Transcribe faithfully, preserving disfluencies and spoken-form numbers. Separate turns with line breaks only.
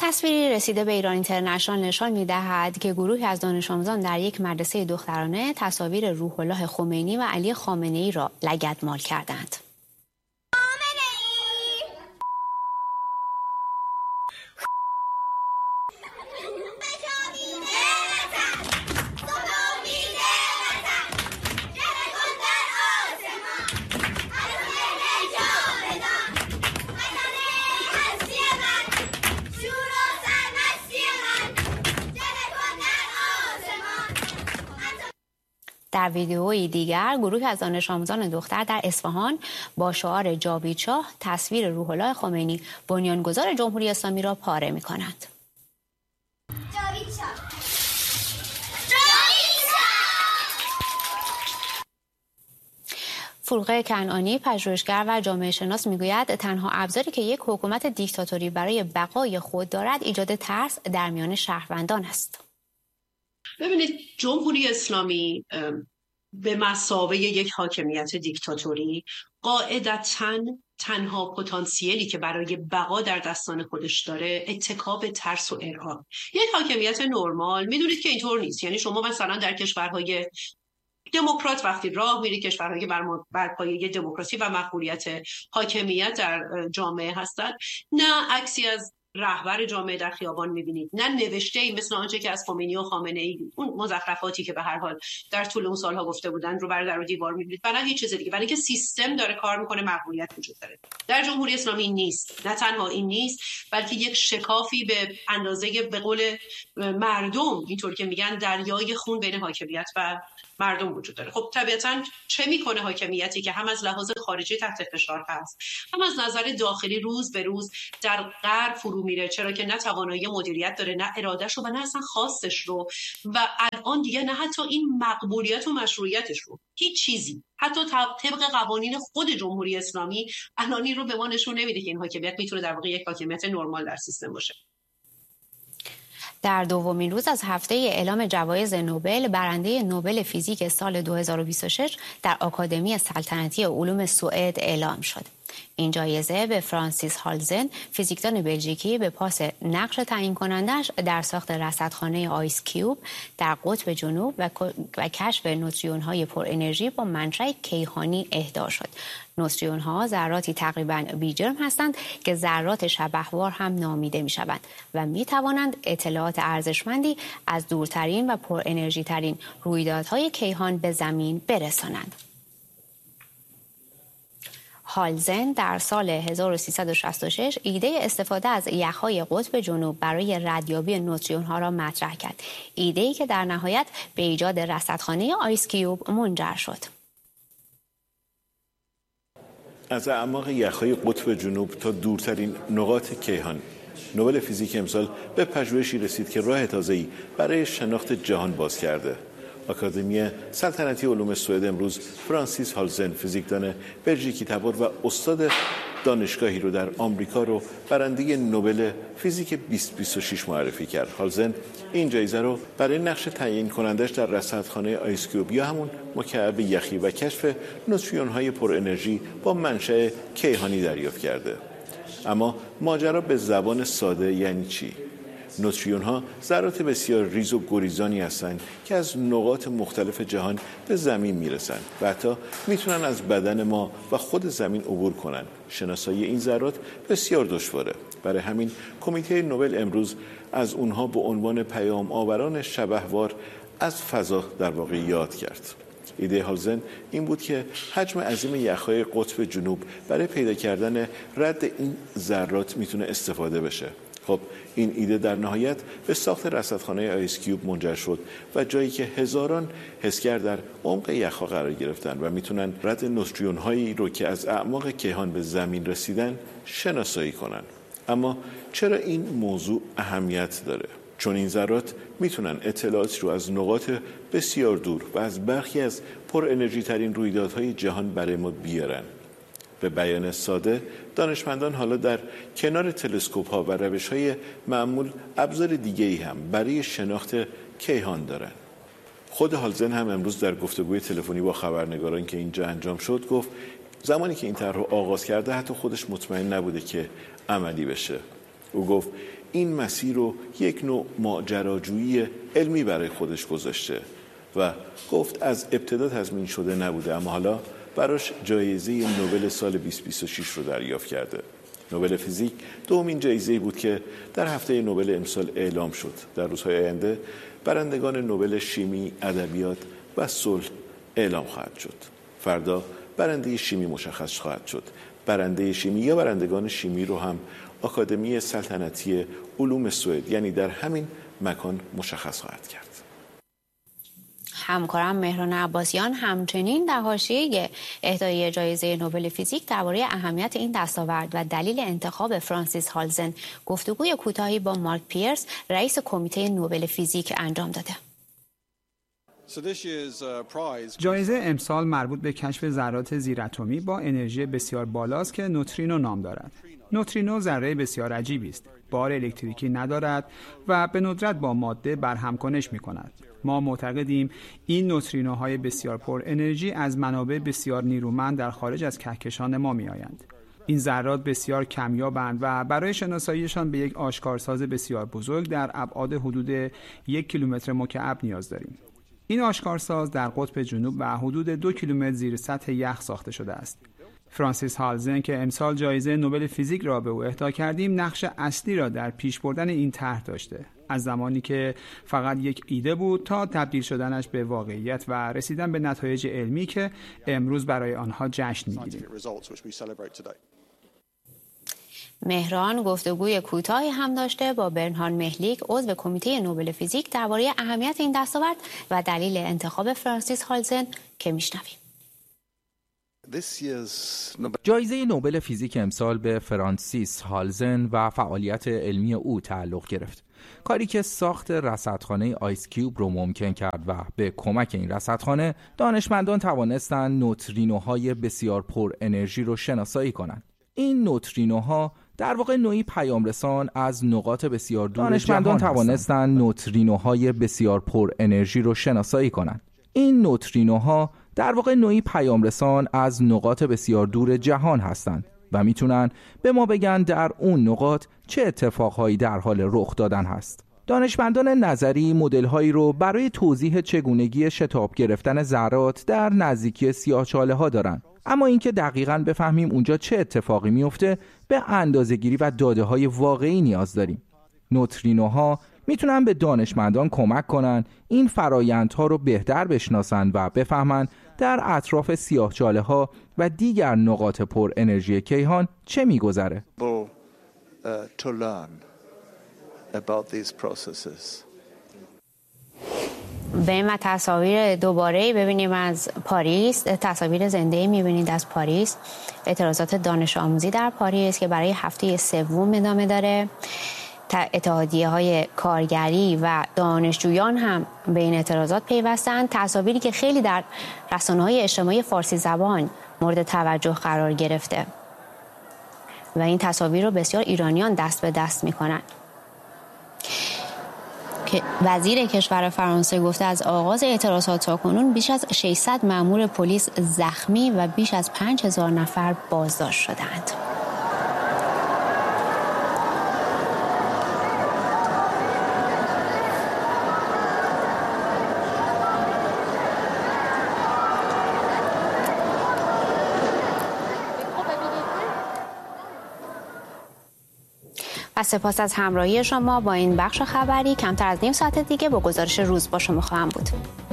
تصویری رسیده به ایران اینترنشنال نشان می‌دهد که گروهی از دانش آموزان در یک مدرسه دخترانه تصاویر روح الله خمینی و علی خامنه‌ای را لگدمال کردند. در ویدئویی دیگر گروهی از دانش آموزان دختر در اصفهان با شعار جاوید شاه تصویر روح الله خمینی بنیانگذار جمهوری اسلامی را پاره می‌کنند. جاوید شاه جاوید شاه فروغ کنعانی پژوهشگر و جامعه شناس میگوید تنها ابزاری که یک حکومت دیکتاتوری برای بقای خود دارد ایجاد ترس در میان شهروندان است.
ببینید جمهوری اسلامی به مثابه یک حاکمیت دیکتاتوری قاعدتاً تنها پتانسیلی که برای بقا در دستان خودش داره اتکا به ترس و ارعاب. یک حاکمیت نرمال میدونید که اینطور نیست. یعنی شما مثلا در کشورهای دموکرات وقتی راه میری، کشورهایی بر, بر پایه دموکراسی و مقبولیت حاکمیت در جامعه هستند، نه عکسی از رهبر جامعه در خیابان میبینید، نه نوشته ای مثل آنچه که از خمینی و خامنه ای، اون مزخرفاتی که به هر حال در طول اون سالها گفته بودن رو بر در و دیوار میبینید، و نه هیچ چیز دیگه. برای اینکه سیستم داره کار میکنه، مقبولیت وجود داره. در جمهوری اسلامی نیست. نه تنها این نیست، بلکه یک شکافی به اندازه به قول مردم، اینطور که میگن دریای خون بین حاکمیت و مردم وجود داره. خب طبیعتاً چه میکنه حاکمیتی که هم از لحاظ خارجی تحت فشار هست، هم از نظر داخلی روز به روز در غر فرو میره، چرا که نه توانایی مدیریت داره، نه ارادهشو و نه اصلا خواستش رو، و الان دیگه نه حتی این مقبولیت و مشروعیتش رو، هیچ چیزی، حتی طبق قوانین خود جمهوری اسلامی الانی رو به ما نشون نمیده که این حاکمیت میتونه در واقع یک حاکمیت نرمال در سیستم باشه.
در دومین روز از هفته اعلام جوایز نوبل، برنده نوبل فیزیک سال دو هزار و بیست و شش در آکادمی سلطنتی علوم سوئد اعلام شد. این جایزه به فرانسیس هالزن، فیزیکدان بلژیکی، به پاس نقش تعیین کنندش در ساخت رصدخانه آیس کیوب در قطب جنوب و, و کشف نوتریون‌های پر انرژی با منشأ کیهانی اهدا شد. نوتریون‌ها ذراتی تقریباً بی جرم هستند که ذرات شبحوار هم نامیده می‌شوند و می‌توانند اطلاعات ارزشمندی از دورترین و پر انرژی ترین رویدادهای کیهان به زمین برسانند. هالزن در سال هزار و سیصد و شصت و شش ایده استفاده از یخ‌های قطب جنوب برای ردیابی نوتریون‌ها را مطرح کرد. ایده‌ای که در نهایت به ایجاد رصدخانه آیس کیوب منجر شد.
از اعماق یخ‌های قطب جنوب تا دورترین نقاط کیهان، نوبل فیزیک امسال به پژوهشی رسید که راه تازه‌ای برای شناخت جهان باز کرده. آکادمی سلطنتی علوم سوئد امروز فرانسیس هالزن، فیزیکدان بلژیکی تبار و استاد دانشگاهی رو در آمریکا رو برنده نوبل فیزیک بیست بیست و شش معرفی کرد. هالزن این جایزه رو برای نقش تعیین کنندش در رصدخانه آیس کیوب یا همون مکعب یخی و کشف نوتریون‌های پر انرژی با منشأ کیهانی دریافت کرده. اما ماجرا به زبان ساده یعنی چی؟ نوتریون ها ذرات بسیار ریز و گریزانی هستند که از نقاط مختلف جهان به زمین میرسند و حتی میتونن از بدن ما و خود زمین عبور کنند. شناسایی این ذرات بسیار دشواره. برای همین کمیته نوبل امروز از اونها به عنوان پیام آوران شبحوار از فضا در واقع یاد کرد. ایده هالزن این بود که حجم عظیم یخ‌های قطب جنوب برای پیدا کردن رد این ذرات میتونه استفاده بشه. خب این ایده در نهایت به ساخت رصدخانه آیس کیوب منجر شد و جایی که هزاران حسگر در عمق یخ‌ها قرار گرفتن و میتونن رد نوتریون هایی رو که از اعماق کیهان به زمین رسیدن شناسایی کنن. اما چرا این موضوع اهمیت داره؟ چون این ذرات میتونن اطلاعاتی رو از نقاط بسیار دور و از برخی از پر انرژی ترین رویدادهای جهان برای ما بیارن. به بیان ساده، دانشمندان حالا در کنار تلسکوپ ها و روش های معمول ابزار دیگه‌ای هم برای شناخت کیهان دارن. خود هالزن هم امروز در گفتگوی تلفنی با خبرنگاران که اینجا انجام شد گفت زمانی که این طرح رو آغاز کرده حتی خودش مطمئن نبوده که عملی بشه. او گفت این مسیر رو یک نوع ماجراجویی علمی برای خودش گذاشته و گفت از ابتدا تضمین شده نبوده، اما حالا براش جایزه نوبل سال بیست بیست و شش رو دریافت کرده. نوبل فیزیک دومین جایزه‌ای بود که در هفته نوبل امسال اعلام شد. در روزهای آینده برندگان نوبل شیمی، ادبیات و صلح اعلام خواهد شد. فردا برنده شیمی مشخص خواهد شد. برنده شیمی یا برندگان شیمی رو هم آکادمی سلطنتی علوم سوئد یعنی در همین مکان مشخص خواهد کرد.
همکارم مهران عباسیان همچنین در حاشیه اهدای جایزه نوبل فیزیک درباره اهمیت این دستاورد و دلیل انتخاب فرانسیس هالزن گفتگوی کوتاهی با مارک پیرس رئیس کمیته نوبل فیزیک انجام داده.
جایزه امسال مربوط به کشف ذرات زیراتمی با انرژی بسیار بالاست که نوترینو نام دارد. نوترینو ذره بسیار عجیبی است. بار الکتریکی ندارد و به ندرت با ماده برهمکنش می‌کند. ما معتقدیم این نوترینوهای بسیار پر انرژی از منابع بسیار نیرومند در خارج از کهکشان ما می‌آیند. این ذرات بسیار کمیابند و برای شناساییشان به یک آشکارساز بسیار بزرگ در ابعاد حدود یک کیلومتر مکعب نیاز داریم. این آشکارساز در قطب جنوب و حدود دو کیلومتر زیر سطح یخ ساخته شده است. فرانسیس هالزن که امسال جایزه نوبل فیزیک را به او اهدا کردیم، نقش اصلی را در پیش بردن این طرح داشته. از زمانی که فقط یک ایده بود تا تبدیل شدنش به واقعیت و رسیدن به نتایج علمی که امروز برای آنها جشن می‌گیریم.
مهران گفتگوی کوتاهی هم داشته با برنهارد مهلیک عضو کمیته نوبل فیزیک درباره اهمیت این دستاورد و دلیل انتخاب فرانسیس هالزن که میشنویم.
جایزه نوبل فیزیک امسال به فرانسیس هالزن و فعالیت علمی او تعلق گرفت. کاری که ساخت رصدخانه آیس کیوب رو ممکن کرد و به کمک این رصدخانه دانشمندان توانستند نوترینوهای بسیار پر انرژی رو شناسایی کنند. این نوترینوها در واقع نوعی پیامرسان از نقاط بسیار دور دانشمندان توانستند نوترینوهای بسیار پر انرژی رو شناسایی کنند. این نوترینوها در واقع نوعی پیامرسان از نقاط بسیار دور جهان هستند و میتونن به ما بگن در اون نقاط چه اتفاقهایی در حال رخ دادن هست. دانشمندان نظری مدل‌هایی رو برای توضیح چگونگی شتاب گرفتن ذرات در نزدیکی سیاه‌چاله‌ها دارن، اما اینکه دقیقاً بفهمیم اونجا چه اتفاقی میفته به اندازه‌گیری و داده‌های واقعی نیاز داریم. نوترینوها میتونن به دانشمندان کمک کنن این فرایندها رو بهتر بشناسن و بفهمن در اطراف سیاه‌چاله‌ها و دیگر نقاط پر انرژی کیهان چه میگذره.
بریم و تصاویر دوباره ببینیم از پاریس. تصاویر زنده میبینید از پاریس. اعتراضات دانش آموزی در پاریس که برای هفته سوم ادامه داره. اتحادیه های کارگری و دانشجویان هم به این اعتراضات پیوستند. تصاویری که خیلی در رسانه‌های اجتماعی فارسی زبان مورد توجه قرار گرفته و این تصاویر رو بسیار ایرانیان دست به دست میکنن. که وزیر کشور فرانسه گفته از آغاز اعتراضات تا کنون بیش از ششصد مأمور پلیس زخمی و بیش از پنج هزار نفر بازداشت شدند. و سپاس از همراهی شما با این بخش خبری. کمتر از نیم ساعت دیگه با گزارش روز با شما خواهم بود.